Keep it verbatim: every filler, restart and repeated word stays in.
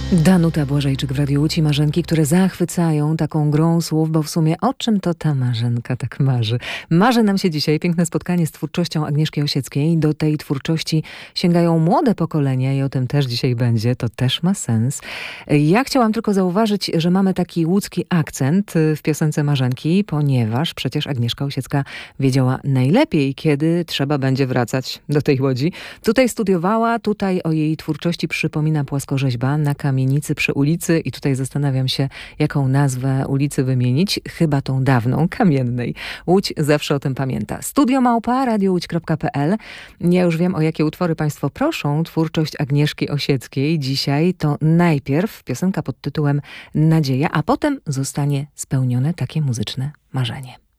Danuta Błażejczyk w Radiu Łódź i marzenki, które zachwycają taką grą słów, bo w sumie o czym to ta marzenka tak marzy? Marzy nam się dzisiaj piękne spotkanie z twórczością Agnieszki Osieckiej. Do tej twórczości sięgają młode pokolenia i o tym też dzisiaj będzie. To też ma sens. Ja chciałam tylko zauważyć, że mamy taki łódzki akcent w piosence Marzenki, ponieważ przecież Agnieszka Osiecka wiedziała najlepiej, kiedy trzeba będzie wracać do tej Łodzi. Tutaj studiowała, tutaj o jej twórczości przypomina płaskorzeźba na kamienicy przy ulicy i tutaj zastanawiam się, jaką nazwę ulicy wymienić. Chyba tą dawną, Kamiennej. Łódź zawsze o tym pamięta. Studio małpa radiołódź kropka pe el. Ja już wiem, o jakie utwory Państwo proszą. Twórczość Agnieszki Osieckiej dzisiaj to najpierw piosenka pod tytułem Nadzieja, a potem zostanie spełnione takie muzyczne marzenie.